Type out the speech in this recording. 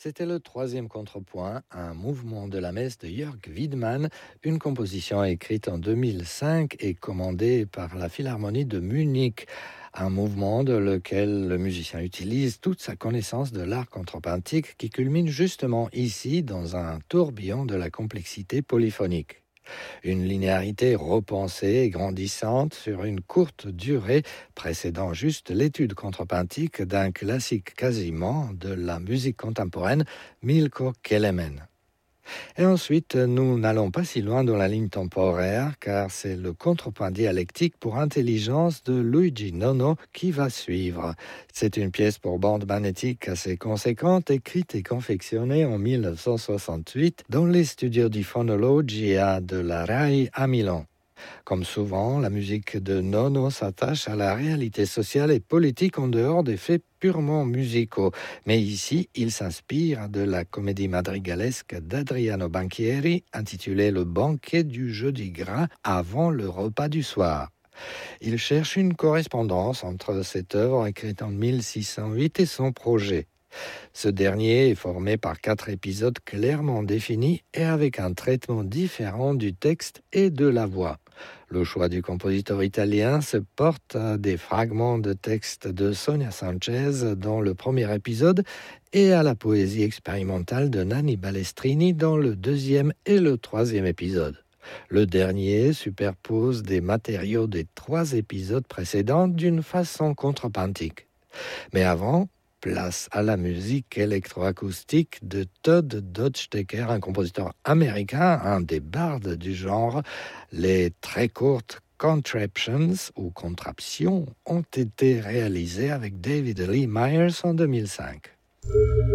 C'était le troisième contrepoint, un mouvement de la messe de Jörg Wiedmann, une composition écrite en 2005 et commandée par la Philharmonie de Munich. Un mouvement dans lequel le musicien utilise toute sa connaissance de l'art contrepointique qui culmine justement ici dans un tourbillon de la complexité polyphonique. Une linéarité repensée et grandissante sur une courte durée, précédant juste l'étude contrepointique d'un classique quasiment de la musique contemporaine, Milko Kelemen. Et ensuite, nous n'allons pas si loin dans la ligne temporaire, car c'est le contrepoint dialectique pour intelligence de Luigi Nono qui va suivre. C'est une pièce pour bande magnétique assez conséquente, écrite et confectionnée en 1968 dans les studios di Fonologia de la RAI à Milan. Comme souvent, la musique de Nono s'attache à la réalité sociale et politique en dehors des faits purement musicaux. Mais ici, il s'inspire de la comédie madrigalesque d'Adriano Banchieri intitulée Le banquet du jeudi gras avant le repas du soir. Il cherche une correspondance entre cette œuvre écrite en 1608 et son projet. Ce dernier est formé par 4 épisodes clairement définis et avec un traitement différent du texte et de la voix. Le choix du compositeur italien se porte à des fragments de texte de Sonia Sanchez dans le premier épisode et à la poésie expérimentale de Nanni Balestrini dans le deuxième et le troisième épisode. Le dernier superpose des matériaux des 3 épisodes précédents d'une façon contrepointique. Mais avant, place à la musique électroacoustique de Todd Dodge-Decker, un compositeur américain, un des bardes du genre. Les très courtes contraptions ou contraptions ont été réalisées avec David Lee Myers en 2005.